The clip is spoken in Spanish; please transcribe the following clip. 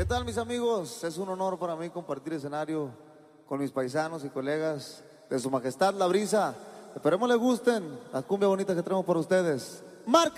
¿Qué tal, mis amigos? Es un honor para mí compartir escenario con mis paisanos y colegas de Su Majestad La Brisa. Esperemos les gusten la cumbia bonita que traemos para ustedes. ¡Marca!